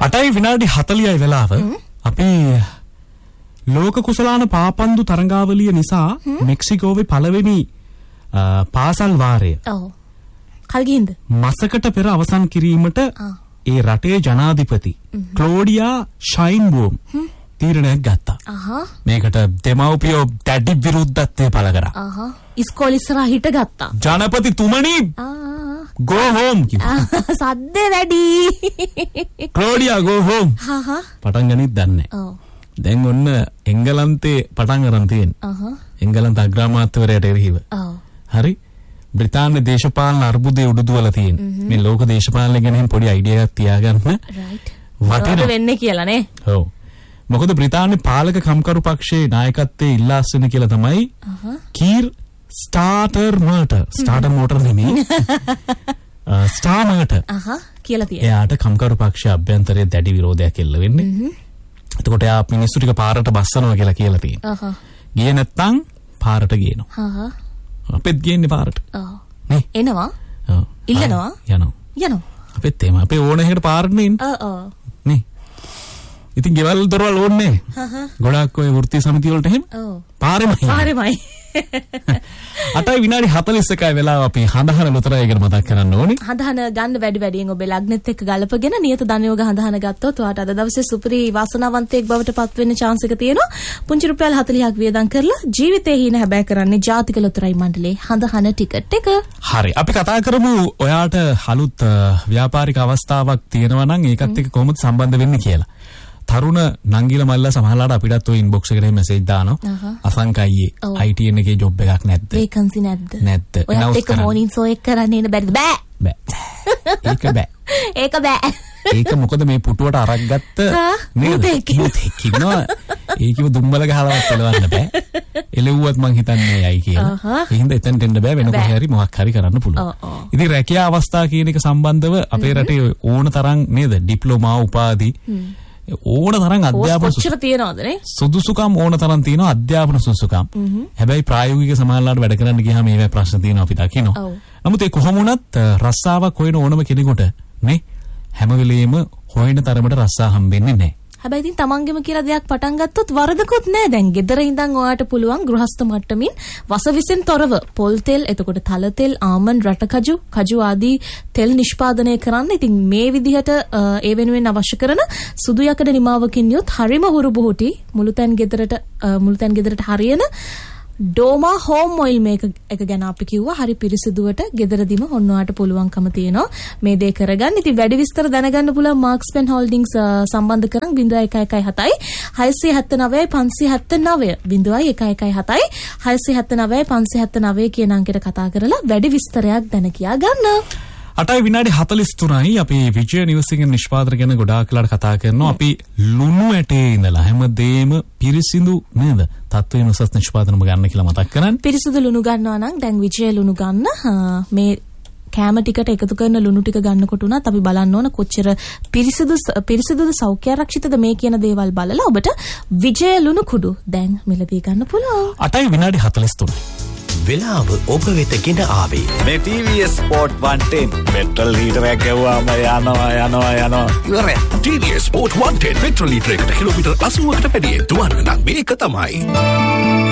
8යි විනාඩි 40යි වෙලාව. අපි ලෝක කුසලාන පාපන්දු තරඟාවලිය නිසා මෙක්සිකෝවේ පළවෙනි පාසල් වාරය. ඔව්. කල් ගින්ද? මාසකට පෙර අවසන් කිරීමට ඒ රටේ ජනාධිපති ක්ලෝඩියා ෂයින්බෝම් තීරණයක් ගත්තා. මේකට දෙමව්පියෝ දැඩි විරුද්ධත්වය පළ කරා. ඉස්කෝලේ ඉස්සරහා හිට ගත්තා. ජනපතිතුමනි go home කිව්වා. සද්ද වැඩි. ක්ලෝඩියා go home. පටන් ගනිත් දන්නේ. දැන් ඔන්න එංගලන්තේ පටන් ගන්න තියෙන්නේ. එංගලන්ත අග්‍රාමාත්‍යවරයාට එරෙහිව. හරි. බ්‍රිතාන්‍ය දේශපාලන අර්බුදයේ උඩුදුවලා තියෙන. මේ ලෝක දේශපාලනය ගැන පොඩි අයිඩියා එකක් තියාගන්න. රයිට්. වටින වෙන්නේ කියලා නේ. ඔව්. මොකද බ්‍රිතාන්‍ය පාලක කම්කරු පක්ෂයේ නායකත්වයේ ඉල්ලා අස්වෙන කියලා තමයි කීර් ස්ටාර්ටර් මෝටර් නෙමෙයි. ස්ටාර්මර්ටර්. කියලා තියෙනවා. එයාට කම්කරු පක්ෂ අභ්‍යන්තරයේ දැඩි විරෝධයක් එල්ල වෙන්නේ. එතකොට එයා මිනිස්සු ටික පාරට බස්සනවා කියලා තියෙනවා. ගියේ නැත්තම් පාරට ගේනවා. අපෙත් ගේන්නේ පාරට. නේ එනවා. ඉල්ලනවා. යනවා. අපෙත් එම අපේ ඕන එකකට පාරට නේ. නේ. ඉතින් ගෙවල් දොරවල් ඕනේ. ගොඩක් ඔය වෘත්ති සමිති වලට එහෙම. පාරෙමයි. 8යි විනාඩි 41යි වෙලාව අපි හඳහන ලොතරය ගැන මතක් කරන්න ඕනේ. හඳහන ගන්න වැඩියෙන් ඔබේ ලග්නෙත් එක්ක ගලපගෙන නියත ධනයෝග හඳහන ගත්තොත් ඔයාට අද දවසේ සුපිරි වාසනාවන්තයෙක් බවට පත් වෙන්න chance එක තියෙනවා. පුංචි රුපියල් 40ක් වියදම් කරලා ජීවිතේ හීන හැබෑ කරන්නේ ජාතික ලොතරැයි මණ්ඩලයේ හඳහන ටිකට් එක. හරි. අපි කතා කරමු ඔයාට අලුත් ව්‍යාපාරික අවස්ථාවක් තියෙනවා නම් ඒකත් එක්ක කොහොමද සම්බන්ධ වෙන්නේ කියලා. තරුණ නංගිල මල්ලා සමහරලාට අපිටත් ඔය ඉන්බොක්ස් එකට මෙසේජ් දානවා. අසංකයියේ ITN එකේ ජොබ් එකක් නැද්ද? වේකන්සි නැද්ද? නැද්ද? ඔයත් එක්ක මොනින් සෝ එක කරන්න එන්න බැරිද? බෑ. ඒක බෑ. ඒක මොකද මේ පුටුවට අරක් ගත්ත නේද? කිව්වා. ඒකව දුම්බල ගහලවත් එලවන්න බෑ. එලෙව්වත් මං හිතන්නේ යයි කියලා. ඒ හින්දා එතනට එන්න බෑ වෙන කොහේ හරි මොකක් හරි කරන්න පුළුවන්. ඉතින් රැකියා අවස්ථා කියන එක සම්බන්ධව අපේ රටේ ඕන තරම් නේද? ඩිප්ලෝමා උපාධි ඕන තරම් අධ්‍යාපන කොච්චර තියනවද නේ? සුදුසුකම් ඕන තරම් තියෙනවා අධ්‍යාපන සුදුසුකම්. හැබැයි ප්‍රායෝගික සමාජලාට වැඩ කරන්න ගියාම මේවා ප්‍රශ්න තියෙනවා අපි දකිනවා. නමුත් ඒ කොහොම වුණත් රස්සාවක් හොයන ඕනම කෙනෙකුට නේ හැම වෙලෙම හොයන තරමට රස්සා හම්බෙන්නේ නැහැ. හැබැයි ඉතින් තමන්ගෙම කියලා දෙයක් පටන් ගත්තොත් වරදකුත් නැහැ. දැන් ගෙදර ඉඳන් ඔයාට පුළුවන් ගෘහස්ත මට්ටමින් වසවිසෙන් තොරව පොල් තෙල්, එතකොට තල තෙල්, ආමන්ඩ්, රටකජු, කජු ආදී තෙල් නිෂ්පාදනය කරන්න. ඉතින් මේ විදිහට ඒ වෙනුවෙන් අවශ්‍ය කරන සුදු යකඩ නිමාවකින් යොත් හරිම හුරු බුහුටි මුළුතැන් ගෙදරට හරියන ඩෝමා හෝම් ඔයිල් මේක එක ගැන අපි කිව්වා. හරි පිරිසිදුවට ගෙදරදීම ඔන්නවාට පුළුවන්කම තියෙනවා මේ දේ කරගන්න. ඉතින් වැඩි විස්තර දැනගන්න පුළුවන් මාක්ස් පෙන් හෝල්ඩින්ග්ස් සම්බන්ධ කරන් 0117 679 579 0117 679 579 කියන අංකයට කතා කරලා වැඩි විස්තරයක් දැන කියා ගන්න. 8යි විනාඩි 43යි අපි විජය නිවසින් නිෂ්පාදන ගැන ගොඩාක් වෙලාට කතා කරනවා. අපි ලුණු ඇටේ ඉඳලා හැමදේම පිරිසිදු නේද? තත්ත්වයෙන් උසස් නිෂ්පාදනම ගන්න කියලා මතක් කරන්නේ. පිරිසිදු ලුණු ගන්නවා නම් දැන් විජය ලුණු ගන්න මේ කැම ටිකට එකතු කරන ලුණු ටික ගන්නකොට උනත් අපි බලන්න ඕන කොච්චර පිරිසිදුද සෞඛ්‍ය ආරක්ෂිතද මේ කියන දේවල් බලලා ඔබට විජය ලුණු කුඩු දැන් මිලදී ගන්න පුළුවන්. 8යි විනාඩි 43යි. වෙලාව ඔබ වෙත ගෙන ආවේ මේ TVS Sport 110 පෙට්‍රල් ලීටරයක් ගෙවුවාම යනවා ඉවරයි. TVS Sport 110 පෙට්‍රල් ලීටරයකට කිලෝමීටර් 80කට වැඩි දුවන්න නම් මේක තමයි.